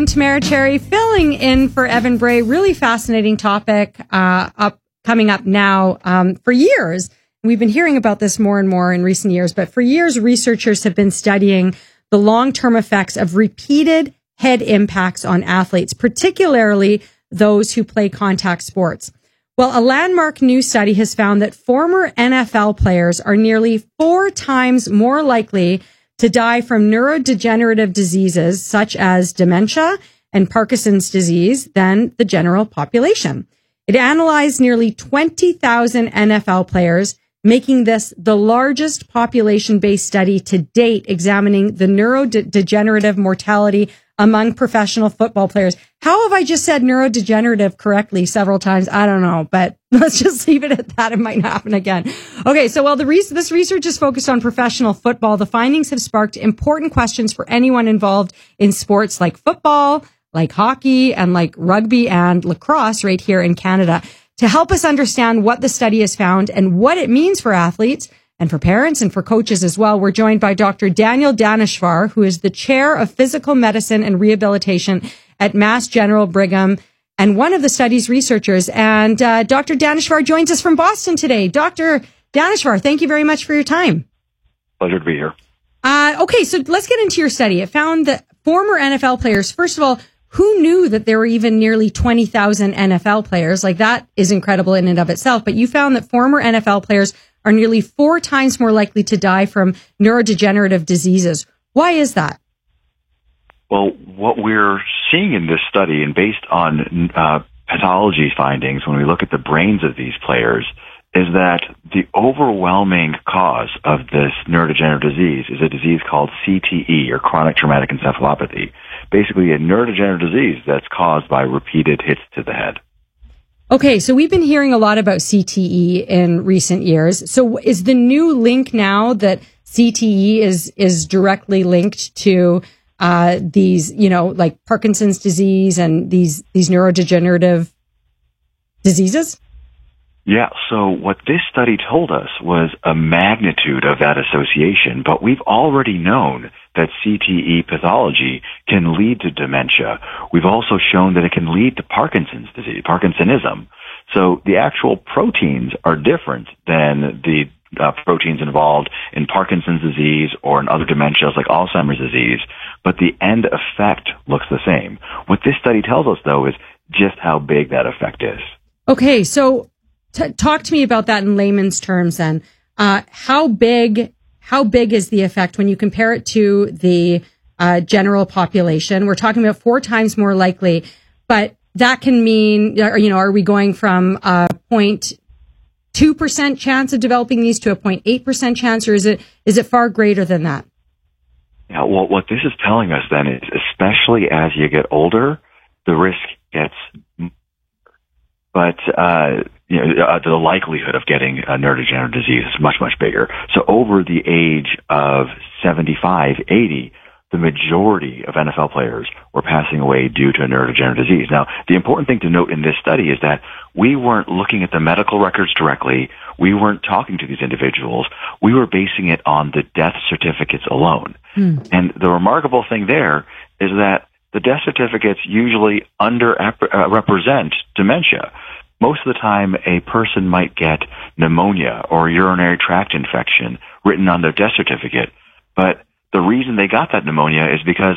Tamara Cherry, filling in for Evan Bray. Really fascinating topic coming up now. For years, we've been hearing about this more and more in recent years, but for years, researchers have been studying the long-term effects of repeated head impacts on athletes, particularly those who play contact sports. Well, a landmark new study has found that former NFL players are nearly 4 times more likely to die from neurodegenerative diseases such as dementia and Parkinson's disease than the general population. It analyzed nearly 20,000 NFL players, making this the largest population-based study to date examining the neurodegenerative mortality among professional football players. How have I just said neurodegenerative correctly several times? I don't know, but let's just leave it at that. It might happen again. Okay, so while this research is focused on professional football, the findings have sparked important questions for anyone involved in sports like football, like hockey, and like rugby and lacrosse right here in Canada. To help us understand what the study has found and what it means for athletes and for parents and for coaches as well, we're joined by Dr. Daniel Daneshvar, who is the chair of physical medicine and rehabilitation at Mass General Brigham and one of the study's researchers. And Dr. Daneshvar joins us from Boston today. Dr. Daneshvar, thank you very much for your time. Pleasure to be here. Okay, so let's get into your study. It found that former NFL players, first of all, who knew that there were even nearly 20,000 NFL players? Like, that is incredible in and of itself. But you found that former NFL players are nearly 4 times more likely to die from neurodegenerative diseases. Why is that? Well, what we're seeing in this study, and based on pathology findings, when we look at the brains of these players, is that the overwhelming cause of this neurodegenerative disease is a disease called CTE, or chronic traumatic encephalopathy. Basically a neurodegenerative disease that's caused by repeated hits to the head. Okay, so we've been hearing a lot about CTE in recent years. So is the new link now that CTE is directly linked to these, like Parkinson's disease and these neurodegenerative diseases? Yeah, so what this study told us was a magnitude of that association, but we've already known that CTE pathology can lead to dementia. We've also shown that it can lead to Parkinson's disease, Parkinsonism. So the actual proteins are different than the proteins involved in Parkinson's disease or in other dementias like Alzheimer's disease, but the end effect looks the same. What this study tells us, though, is just how big that effect is. Okay, so talk to me about that in layman's terms then. How big is the effect when you compare it to the general population? We're talking about 4 times more likely, but that can mean, are we going from a 0.2% chance of developing these to a 0.8% chance, or is it far greater than that? Yeah, well, what this is telling us then is, especially as you get older, the risk gets, but the likelihood of getting a neurodegenerative disease is much, much bigger. So over the age of 75, 80, the majority of NFL players were passing away due to a neurodegenerative disease. Now, the important thing to note in this study is that we weren't looking at the medical records directly. We weren't talking to these individuals. We were basing it on the death certificates alone. And the remarkable thing there is that the death certificates usually represent dementia. Most of the time, a person might get pneumonia or urinary tract infection written on their death certificate, but the reason they got that pneumonia is because